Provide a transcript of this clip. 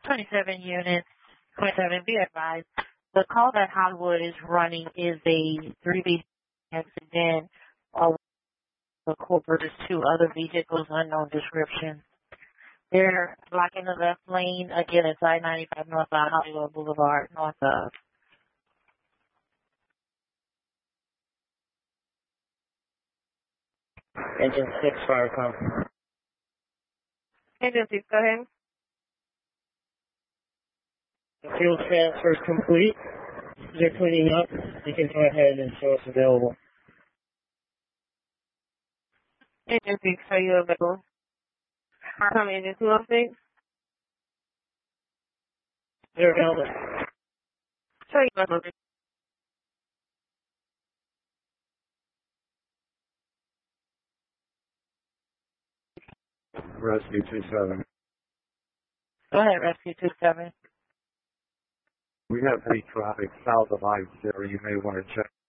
27 units, 27, be advised. The call that Hollywood is running is a 3B accident or the corporate is two other vehicles, unknown description. They're blocking the left lane. Again, it's I-95 northbound Hollywood Boulevard, north of. Engine 6, fire com. Engine 6, go ahead. The fuel transfer is complete. They're cleaning up. You can go ahead and show us available. Engine 6, are you available? Come engine 206. They're available. Show you available. Rescue 27. Go ahead, Rescue 27. We have heavy traffic south of I-0. You may want to check